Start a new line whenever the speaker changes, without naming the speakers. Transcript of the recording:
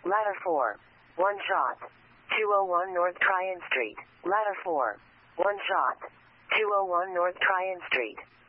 Ladder 4. One shot. 201 North Tryon Street. Ladder 4. One shot. 201 North Tryon Street.